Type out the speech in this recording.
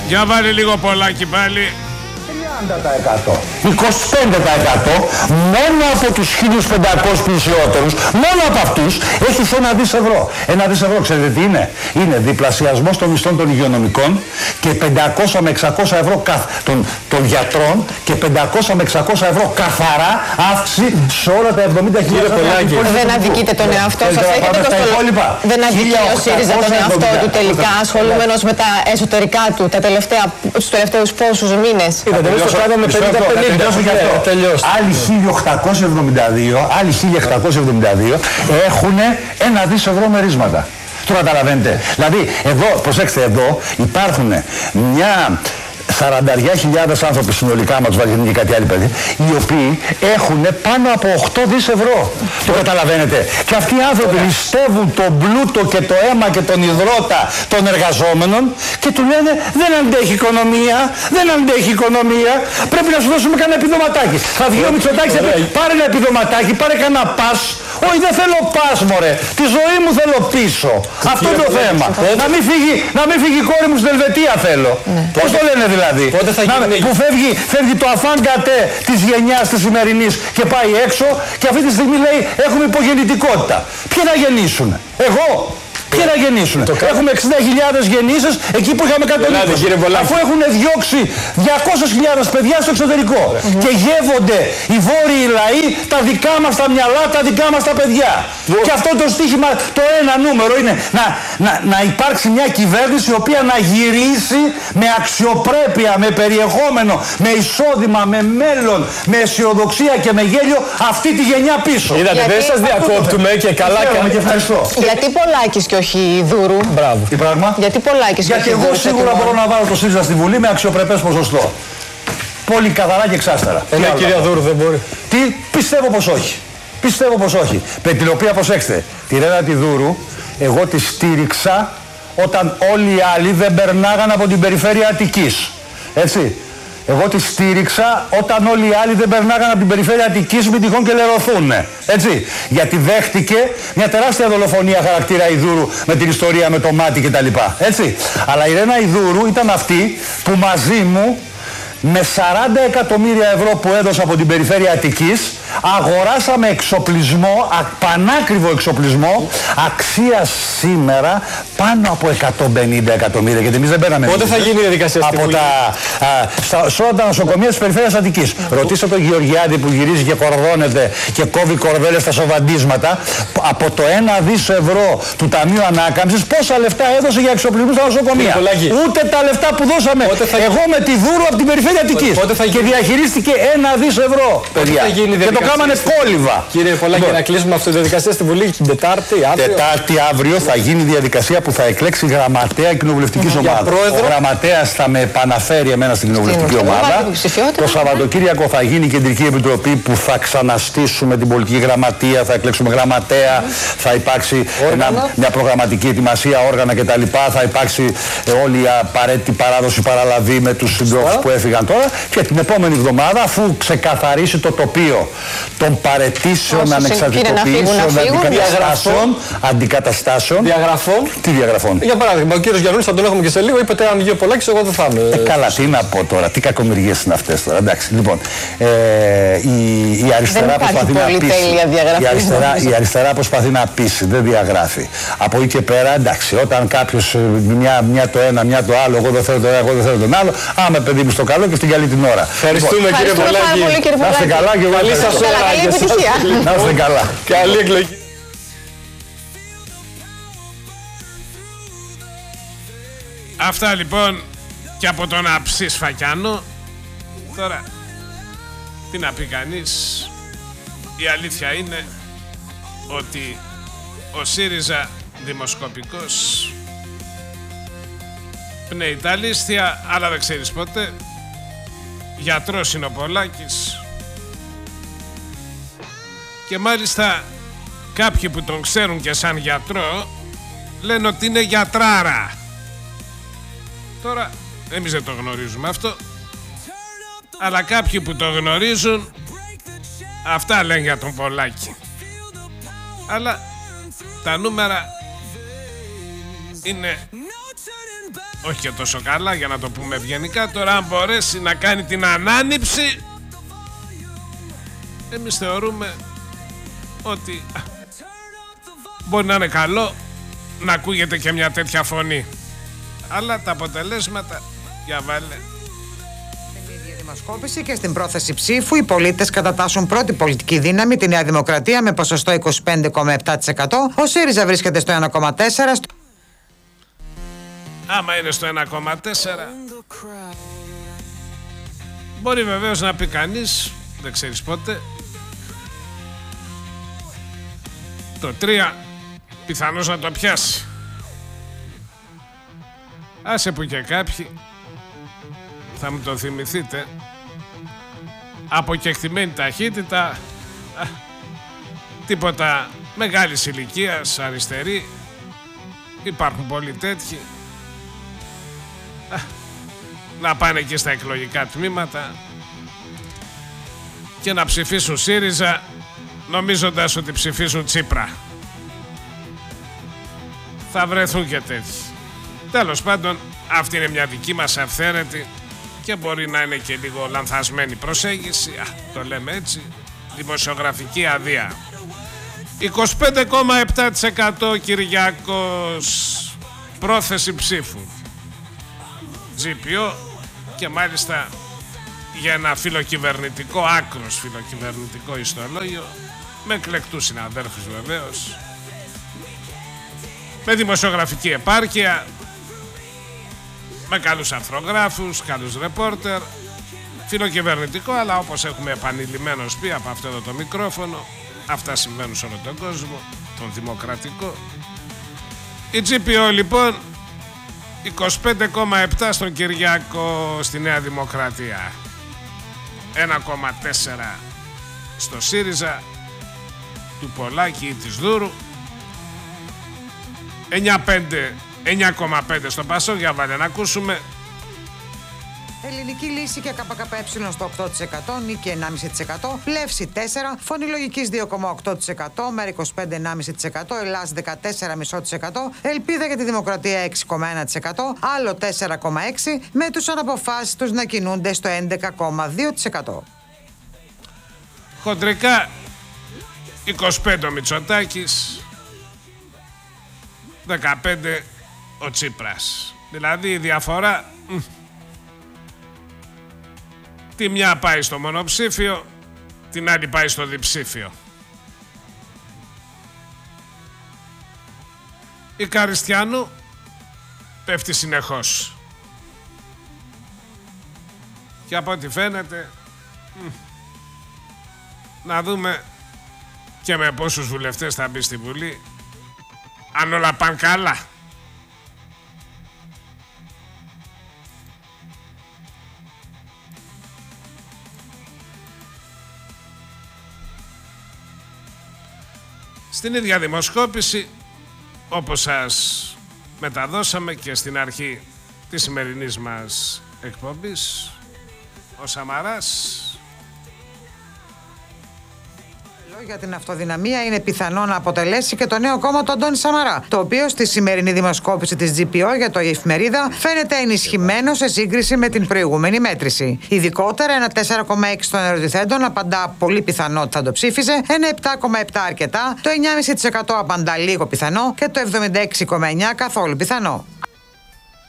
Για βάλε λίγο πολλάκι πάλι. 30%. 25% μόνο από τους 1.500 πλησιότερους, μόνο από αυτούς έχεις 1 δις ευρώ. 1 δις ευρώ ξέρετε τι είναι? Είναι διπλασιασμός των μισθών των υγειονομικών και 500 με 600 ευρώ των γιατρών και 500 με 600 ευρώ καθαρά αύξηση σε όλα τα 70.000 ευρώ. Δεν αδικείτε τον εαυτό σας. Δεν αδικεί ο ΣΥΡΙΖΑ τον εαυτό του τελικά, ασχολούμενος με τα εσωτερικά του τους τελευταίους πόσους μήνες? Το κάναμε 50-50. Άλλοι 1.872 έχουν 1 δις ευρώ μερίσματα. Το καταλαβαίνετε? Δηλαδή, εδώ, προσέξτε, εδώ υπάρχουν μια 40.000 άνθρωποι συνολικά, μα τους βάλει και κάτι άλλο παιδί, οι οποίοι έχουν πάνω από 8 δις ευρώ. Το καταλαβαίνετε? Και αυτοί οι άνθρωποι ληστεύουν τον πλούτο και το αίμα και τον υδρότα των εργαζόμενων και του λένε δεν αντέχει οικονομία, δεν αντέχει οικονομία, πρέπει να σου δώσουμε κανένα επιδοματάκι. Θα βγει ο Μητσοτάκης, πάρε ένα επιδοματάκι, πάρε κανένα πας. Όχι, δεν θέλω πας, μωρέ. Τη ζωή μου θέλω πίσω. Αυτό είναι το θέμα. Να μην φύγει η κόρη μου στην Ελβετία θέλω. Πώς το λένε δηλαδή? Που φεύγει το αφάνγκατε της γενιάς της σημερινής και πάει έξω και αυτή τη στιγμή λέει έχουμε υπογεννητικότητα. Ποιοι να γεννήσουν? Εγώ? Ποιοι να γεννήσουν? Έχουμε 60.000 γεννήσεις εκεί που είχαμε 120. Αφού έχουν διώξει 200.000 παιδιά στο εξωτερικό. Και γεύονται οι βόρειοι λαοί τα δικά μας τα μυαλά, τα δικά μας τα παιδιά. Και αυτό το στοίχημα, το ένα νούμερο είναι να υπάρξει μια κυβέρνηση η οποία να γυρίσει με αξιοπρέπεια, με περιεχόμενο, με εισόδημα, με μέλλον, με αισιοδοξία και με γέλιο αυτή τη γενιά πίσω. Είδατε, δεν σας διακόπτουμε και καλά κάνετε. Γιατί Πολάκης και όχι Δούρου? Μπράβο. Τι πράγμα? Γιατί Πολάκης και όχι Δούρου? Γιατί εγώ σίγουρα μπορώ να βάλω το ΣΥΡΙΖΑ στη Βουλή με αξιοπρεπές ποσοστό. Πολύ καθαρά και εξάστερα. Κυρία Δούρου δεν μπορεί. Τι? Πιστεύω πως όχι. Πιστεύω πως όχι. Με την οποία, προσέξτε, τη Ρένα τη Δούρου εγώ τη στήριξα όταν όλοι οι άλλοι δεν περνάγαν από την περιφέρεια Αττικής. Έτσι. Εγώ τη στήριξα όταν όλοι οι άλλοι δεν περνάγαν από την περιφέρεια Αττικής, μην τυχόν και λερωθούν. Έτσι. Γιατί δέχτηκε μια τεράστια δολοφονία χαρακτήρα Ιδούρου με την ιστορία με το μάτι κτλ. Έτσι. Αλλά η Ρένα Ιδούρου ήταν αυτή που μαζί μου με 40 εκατομμύρια ευρώ που έδωσα από την περιφέρεια Αττικής αγοράσαμε εξοπλισμό, πανάκριβο εξοπλισμό αξίας σήμερα πάνω από 150 εκατομμύρια, γιατί εμείς δεν παίρναμε. Πότε θα γίνει η διαδικασία στη Βουλή? Σε όλα τα νοσοκομεία της περιφέρειας Αττικής. Ρωτήστε τον Γεωργιάδη που γυρίζει και κορδώνεται και κόβει κορδέλες στα σοβαντίσματα. Από το 1 δις ευρώ του Ταμείου Ανάκαμψης πόσα λεφτά έδωσε για εξοπλισμό στα νοσοκομεία? Ούτε τα λεφτά που δώσαμε εγώ με τη Δούρου από την περιφέρεια Αττικής. Και διαχειρίστηκε 1 δις ευρώ. Παιδιά. Και το κάμανε κόλληβα. Κύριε Πολάκη, να κλείσουμε αυτή τη διαδικασία στη Βουλή την Τετάρτη. Τετάρτη αύριο θα γίνει η διαδικασία που θα εκλέξει γραμματέα κοινοβουλευτικής ομάδας. Ο γραμματέας θα με επαναφέρει εμένα στην κοινοβουλευτική ομάδα. Το Σαββατοκύριακο θα γίνει η Κεντρική Επιτροπή που θα ξαναστήσουμε την πολιτική γραμματεία, θα εκλέξουμε γραμματέα, θα υπάρξει μια προγραμματική ετοιμασία, όργανα κτλ. Θα υπάρξει όλη η απαραίτητη παράδοση παραλαβή με τους συντρόφους που έφυγαν τώρα. Και την επόμενη εβδομάδα, αφού ξεκαθαρίσει το τοπίο των παραιτήσεων, ανεξαρτητοποιήσεων, αντικαταστάσεων. Διαγραφών. Τι διαγραφών? Για παράδειγμα, ο κύριος Γιαννούλης θα τον έχουμε και σε λίγο. Είπατε αν βγει ο Πολάκης, εγώ δεν θα είμαι. Καλά, τι να πω τώρα, τι κακομοιριές είναι αυτές τώρα. Εντάξει, λοιπόν. Η αριστερά προσπαθεί να πείσει. Η αριστερά προσπαθεί να πείσει, δεν διαγράφει. Από εκεί και πέρα, εντάξει, όταν κάποιος μια το ένα, μια το άλλο, εγώ δεν θέλω το ένα, εγώ δεν θέλω τον άλλο, άμα παιδί μου στο καλό και στην καλή την ώρα. Ευχαριστούμε κύριε Πολάκη. Να είστε καλά και εγώ. Καλή σας ώρα. Να είστε καλά. Καλή εκλογή. Αυτά λοιπόν και από τον Αψή Σφακιάνο. Τώρα τι να πει κανείς? Η αλήθεια είναι ότι ο ΣΥΡΙΖΑ δημοσκοπικός πνέει τα λίστια, αλλά δεν ξέρεις πότε. Γιατρός είναι ο Πολάκης. Και μάλιστα κάποιοι που τον ξέρουν και σαν γιατρό λένε ότι είναι γιατράρα. Τώρα εμείς δεν το γνωρίζουμε αυτό, αλλά κάποιοι που το γνωρίζουν αυτά λένε για τον Πολάκη. Αλλά τα νούμερα είναι όχι και τόσο καλά, για να το πούμε ευγενικά. Τώρα αν μπορέσει να κάνει την ανάνυψη, εμείς θεωρούμε ότι μπορεί να είναι καλό να ακούγεται και μια τέτοια φωνή. Αλλά τα αποτελέσματα, για βάλε. Δημοσκόπηση και στην πρόθεση ψήφου οι πολίτες κατατάσσουν πρώτη πολιτική δύναμη τη Νέα Δημοκρατία με ποσοστό 25,7%. Ο ΣΥΡΙΖΑ βρίσκεται στο 1,4%. Άμα είναι στο 1,4, μπορεί βεβαίως να πει κανείς, δεν ξέρεις πότε, το 3 πιθανώς να το πιάσει. Άσε που και κάποιοι, θα μου το θυμηθείτε, από κεκτημένη ταχύτητα, τίποτα μεγάλης ηλικίας, αριστεροί, υπάρχουν πολλοί τέτοιοι, να πάνε εκεί στα εκλογικά τμήματα και να ψηφίσουν ΣΥΡΙΖΑ νομίζοντας ότι ψηφίζουν Τσίπρα. Θα βρεθούν και τέτοιοι. Τέλος πάντων, αυτή είναι μια δική μας αυθαίρετη και μπορεί να είναι και λίγο λανθασμένη προσέγγιση, το λέμε έτσι, δημοσιογραφική αδεία. 25,7% Κυριάκος, πρόθεση ψήφου. GPO, και μάλιστα για ένα φιλοκυβερνητικό, άκρος φιλοκυβερνητικό ιστολόγιο, με εκλεκτούς συναδέρφους βεβαίως, με δημοσιογραφική επάρκεια, με καλούς αρθρογράφους, καλούς ρεπόρτερ, φιλοκυβερνητικό, αλλά όπως έχουμε επανειλημμένως πει από αυτό εδώ το μικρόφωνο, αυτά συμβαίνουν σε όλο τον κόσμο, τον δημοκρατικό. Η GPO λοιπόν 25,7 στον Κυριάκο στη Νέα Δημοκρατία, 1,4 στο ΣΥΡΙΖΑ του Πολάκη ή της Δούρου, 9,5 στο Πασόκ. Για βάλε να ακούσουμε. Ελληνική λύση και ΚΚΕ στο 8%, Νίκη 1,5%, Πλεύση 4%, Φωνή Λογικής 2,8%, Μέρα 25,5%, Ελλάς 14,5%, Ελπίδα για τη Δημοκρατία 6,1%, Άλλο 4,6%, με τους αναποφάσιστους να κινούνται στο 11,2%. Χοντρικά 25 ο Μητσοτάκης, 15 ο Τσίπρας. Δηλαδή η διαφορά, τη μια πάει στο μονοψήφιο, την άλλη πάει στο διψήφιο. Η Καριστιανού πέφτει συνεχώς. Και από ό,τι φαίνεται, να δούμε και με πόσους βουλευτές θα μπει στη Βουλή, αν όλα πάνε καλά. Στην ίδια δημοσκόπηση, όπως σας μεταδώσαμε και στην αρχή της σημερινής μας εκπομπής, ο Σαμαράς για την αυτοδυναμία είναι πιθανό να αποτελέσει και το νέο κόμμα του Αντώνη Σαμαρά, το οποίο στη σημερινή δημοσκόπηση της GPO για το Εφημερίδα φαίνεται ενισχυμένο σε σύγκριση με την προηγούμενη μέτρηση. Ειδικότερα, ένα 4,6% των ερωτηθέντων απαντά πολύ πιθανό ότι θα το ψήφιζε, ένα 7,7% αρκετά, το 9,5% απαντά λίγο πιθανό και το 76,9% καθόλου πιθανό.